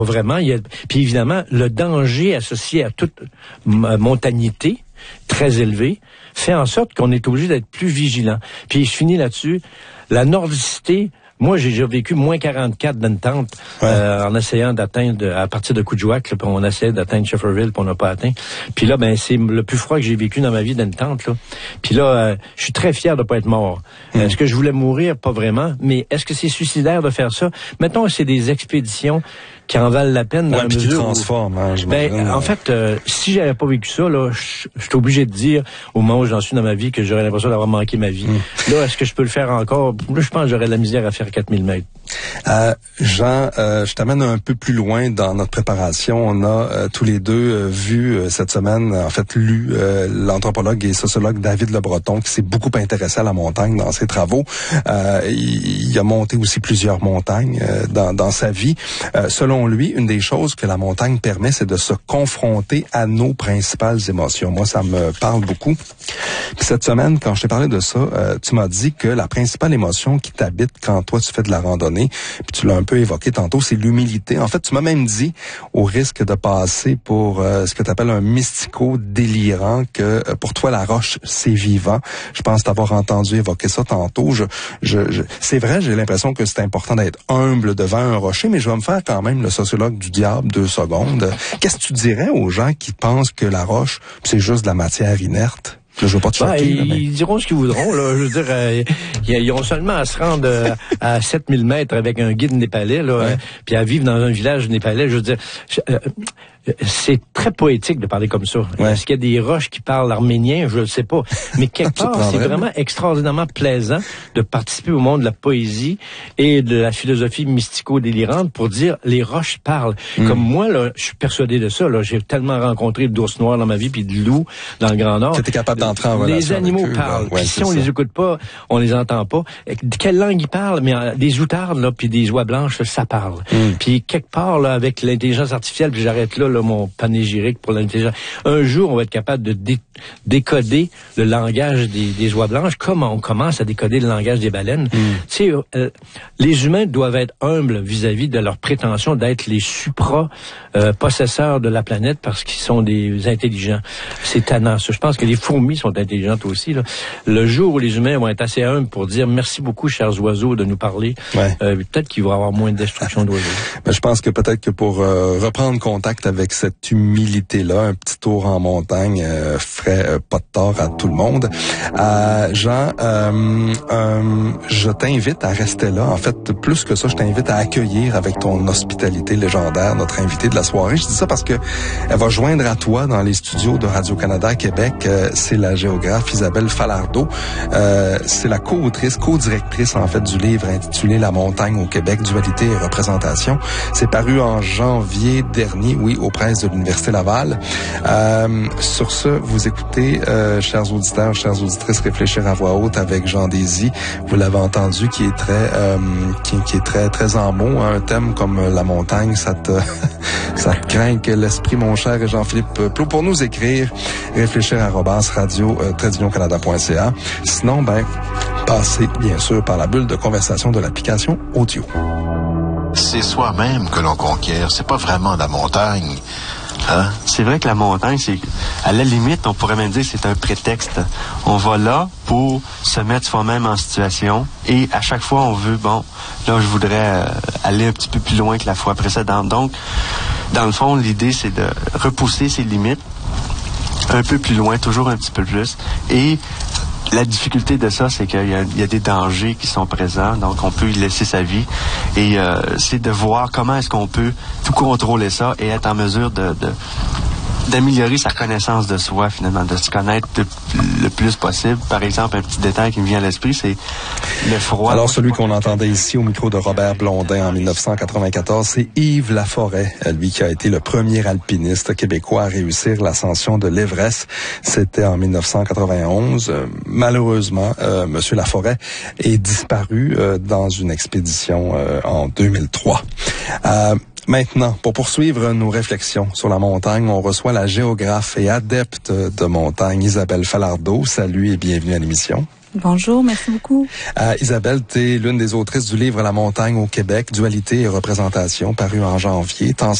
Vraiment, puis évidemment, le danger associé à toute montagnité très élevé fait en sorte qu'on est obligé d'être plus vigilant. Puis je finis là-dessus, la nordicité. Moi, j'ai déjà vécu moins 44 dans une tente en essayant d'atteindre, à partir de Coudjouac, là, on essayait d'atteindre Shefferville, puis on n'a pas atteint. Puis là, ben c'est le plus froid que j'ai vécu dans ma vie dans une tente. Là. Puis là, je suis très fier de pas être mort. Est-ce que je voulais mourir? Pas vraiment. Mais est-ce que c'est suicidaire de faire ça? Mettons, c'est des expéditions qui en valent la peine dans la mesure qui transforment. En fait, si j'avais pas vécu ça, là, je suis obligé de dire au moment où j'en suis dans ma vie que j'aurais l'impression d'avoir manqué ma vie. Là, est-ce que je peux le faire encore? Là, je pense que j'aurais de la misère à faire 4000 mètres. Jean, je t'amène un peu plus loin dans notre préparation. On a tous les deux vu cette semaine, en fait, lu l'anthropologue et sociologue David Le Breton, qui s'est beaucoup intéressé à la montagne dans ses travaux. Il a monté aussi plusieurs montagnes dans sa vie. Selon lui, une des choses que la montagne permet, c'est de se confronter à nos principales émotions. Moi, ça me parle beaucoup. Puis cette semaine, quand je t'ai parlé de ça, tu m'as dit que la principale émotion qui t'habite quand toi tu fais de la randonnée, puis tu l'as un peu évoqué tantôt, c'est l'humilité. En fait, tu m'as même dit, au risque de passer pour ce que tu appelles un mystico-délirant, que pour toi, la roche, c'est vivant. Je pense t'avoir entendu évoquer ça tantôt. C'est vrai, j'ai l'impression que c'est important d'être humble devant un rocher, mais je vais me faire quand même le sociologue du diable 2 secondes. Qu'est-ce que tu dirais aux gens qui pensent que la roche, c'est juste de la matière inerte? Je veux pas te choquer, ils diront ce qu'ils voudront. Là. Je veux dire, ils ont seulement à se rendre à 7000 mètres avec un guide népalais, là, puis à vivre dans un village népalais. Je veux dire, c'est très poétique de parler comme ça. Est-ce qu'il y a des roches qui parlent arménien? Je ne sais pas. Mais quelque part, c'est vraiment extraordinairement plaisant de participer au monde de la poésie et de la philosophie mystico-délirante pour dire les roches parlent. Comme moi, là, je suis persuadé de ça. Là, j'ai tellement rencontré d'ours noirs dans ma vie puis de loups dans le Grand Nord. T'étais capable d'entrer en relation les animaux avec eux, parlent. Ouais, si on les écoute pas, on les entend pas. De quelle langue ils parlent? Mais des outardes là, puis des oies blanches, ça parle. Puis quelque part là, avec l'intelligence artificielle, puis j'arrête là, mon panégyrique pour l'intelligence. Un jour, on va être capable de décoder le langage des oies blanches, comme on commence à décoder le langage des baleines. Tu sais, les humains doivent être humbles vis-à-vis de leur prétention d'être les supra-possesseurs de la planète parce qu'ils sont des intelligents. C'est tannant, ça. Je pense que les fourmis sont intelligentes aussi. Là. Le jour où les humains vont être assez humbles pour dire merci beaucoup, chers oiseaux, de nous parler, peut-être qu'il va y avoir moins de destruction d'oiseaux. Ben, je pense que peut-être que pour reprendre contact avec cette humilité-là, un petit tour en montagne ferait pas de tort à tout le monde. Jean, je t'invite à rester là. En fait, plus que ça, je t'invite à accueillir avec ton hospitalité légendaire notre invitée de la soirée. Je dis ça parce que elle va joindre à toi dans les studios de Radio-Canada à Québec. C'est la géographe Isabelle Falardeau. C'est la co-directrice en fait du livre intitulé La montagne au Québec, dualité et représentation. C'est paru en janvier dernier, aux presses de l'Université Laval. Sur ce, vous écoutez, chers auditeurs, chères auditrices, réfléchir à voix haute avec Jean Désy. Vous l'avez entendu, qui est très très en mots. Un thème comme la montagne, ça te craint l'esprit, mon cher Jean-Philippe Plot. Pour nous écrire, réfléchir@radio-canada.ca. Sinon, passez bien sûr par la bulle de conversation de l'application audio. C'est soi-même que l'on conquiert, c'est pas vraiment la montagne. Hein? C'est vrai que la montagne, c'est, à la limite, on pourrait même dire que c'est un prétexte. On va là pour se mettre soi-même en situation et à chaque fois, on veut, là, je voudrais aller un petit peu plus loin que la fois précédente. Donc, dans le fond, l'idée, c'est de repousser ses limites un peu plus loin, toujours un petit peu plus. Et la difficulté de ça, c'est qu'il y a des dangers qui sont présents, donc on peut y laisser sa vie. Et c'est de voir comment est-ce qu'on peut tout contrôler ça et être en mesure d'améliorer sa connaissance de soi, finalement, de se connaître le plus possible. Par exemple, un petit détail qui me vient à l'esprit, c'est le froid. Alors, celui qu'on entendait ici au micro de Robert Blondin en 1994, c'est Yves Laforêt, lui qui a été le premier alpiniste québécois à réussir l'ascension de l'Everest. C'était en 1991. Malheureusement, Monsieur Laforêt est disparu dans une expédition en 2003. Maintenant, pour poursuivre nos réflexions sur la montagne, on reçoit la géographe et adepte de montagne Isabelle Falardeau. Salut et bienvenue à l'émission. Bonjour, merci beaucoup. Isabelle, tu es l'une des autrices du livre La montagne au Québec, dualité et représentation, paru en janvier.